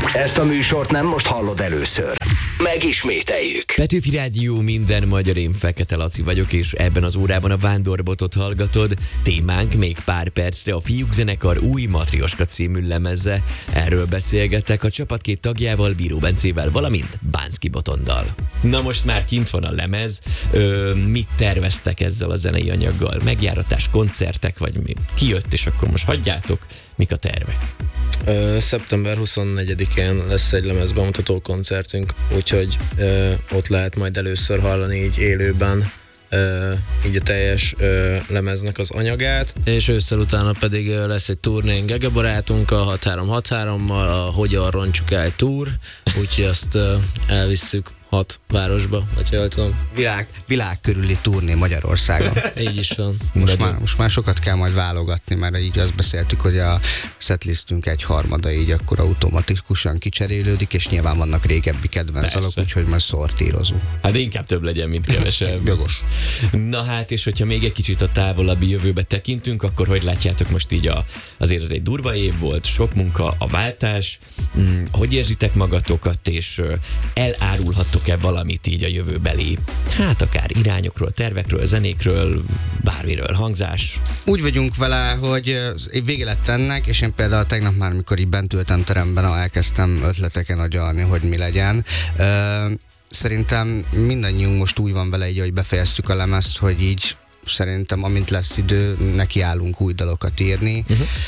Ezt a műsort nem most hallod először. Megismételjük. Petőfi Rádió, minden magyar, én Fekete Laci vagyok, és ebben az órában a Vándorbotot hallgatod. Témánk még pár percre a Fiúk zenekar új Matrioska című lemeze. Erről beszélgetek a csapat két tagjával, Bíró Bencével, valamint Bánszky Botondal. Na most már kint van a lemez. Mit terveztek ezzel a zenei anyaggal? Megjáratás, koncertek, vagy mi? Kijött, és akkor most hagyjátok? Mik a tervek? Szeptember 24-én lesz egy lemezbemutató koncertünk, úgyhogy ott lehet majd először hallani így élőben így a teljes lemeznek az anyagát. És ősszel utána pedig lesz egy turnénk Gege barátunkkal, 6363-mal, a Hogyan roncsuk el túr, úgyhogy azt elvisszük 6 városba, vagy jól tudom. Világ körüli turné Magyarországon. Így is van. Most már sokat kell majd válogatni, mert így azt beszéltük, hogy a setlistünk egy harmada így akkor automatikusan kicserélődik, és nyilván vannak régebbi kedvencalok, úgyhogy majd szortírozunk. Hát inkább több legyen, mint kevesebb. Jogos. Na hát, és hogyha még egy kicsit a távolabbi jövőbe tekintünk, akkor hogy látjátok most így azért az egy durva év volt, sok munka, a váltás, hogy érzitek magatokat, és elárulhattok-e valamit így a jövőbeli, hát akár irányokról, tervekről, zenékről, bármiről, hangzás? Úgy vagyunk vele, hogy vége lett ennek, és én például tegnap már, amikor így bent ültem teremben, elkezdtem ötleteken agyalni, hogy mi legyen. Szerintem mindannyiunk most úgy van vele, így, hogy befejeztük a lemezt, hogy így szerintem amint lesz idő, nekiállunk új dalokat írni,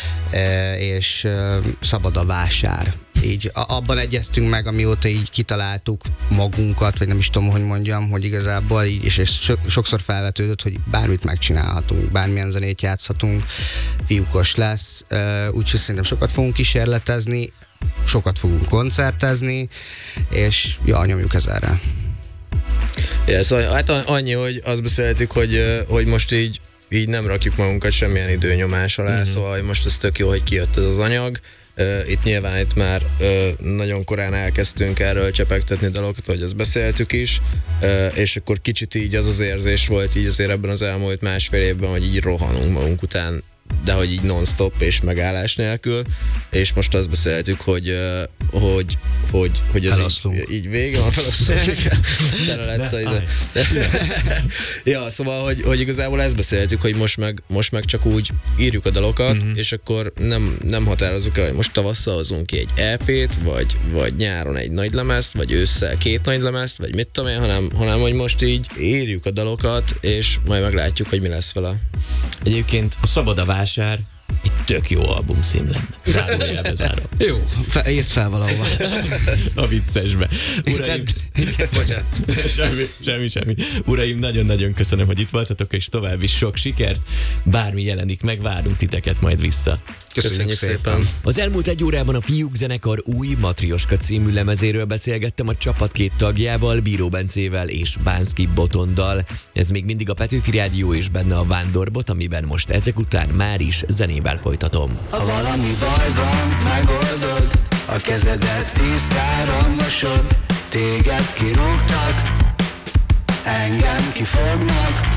és szabad a vásár. Így abban egyeztünk meg, amióta így kitaláltuk magunkat, vagy nem is tudom, hogy mondjam, hogy igazából így, és sokszor felvetődött, hogy bármit megcsinálhatunk, bármilyen zenét játszhatunk, fiúkos lesz, úgyhogy szerintem sokat fogunk kísérletezni, sokat fogunk koncertezni, és nyomjuk ezerre. Szóval, hát annyi, hogy azt beszéltük, hogy most így nem rakjuk magunkat semmilyen időnyomás alá, szóval hogy most ez tök jó, hogy kijött ez az anyag. Itt már nagyon korán elkezdtünk erről csepegtetni dalokat, hogy ezt beszéltük is, és akkor kicsit így az érzés volt így azért ebben az elmúlt másfél évben, hogy így rohanunk magunk után, de hogy így non-stop és megállás nélkül, és most azt beszéltük, hogy ez így vége van, feloszlunk. Tele lett ja, szóval, hogy igazából ezt beszéltük, hogy most meg csak úgy írjuk a dalokat, és akkor nem határozzuk el, hogy most tavasszal hozunk ki egy EP-t, vagy nyáron egy nagy lemezt, vagy ősszel 2 nagy lemezt, vagy mit tudom én, hanem hogy most így írjuk a dalokat, és majd meglátjuk, hogy mi lesz vele. Egyébként a Szabad a vásár egy tök jó album cím lenne. Zárójelbe zárom. Jó, írt fel valahova. A viccesbe. Uraim, semmi. Uraim, nagyon-nagyon köszönöm, hogy itt voltatok, és további sok sikert. Bármi jelenik meg, várunk titeket majd vissza. Köszönjük szépen. Az elmúlt egy órában a Fiúk zenekar új Matrioska című lemezéről beszélgettem a csapat két tagjával, Bíró Bencével és Bánszky Botondal. Ez még mindig a Petőfi Rádió, és benne a Vándorbot, amiben most ezek után már is zenével folytatom. Ha valami baj van, megoldod, a kezedet tisztára mosod, téged kirúgtak, engem kifognak,